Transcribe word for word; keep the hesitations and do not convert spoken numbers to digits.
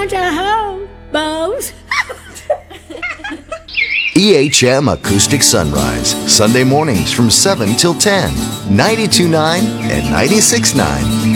want to hold both. E H M Acoustic Sunrise, Sunday mornings from seven till ten, ninety-two point nine and ninety-six point nine.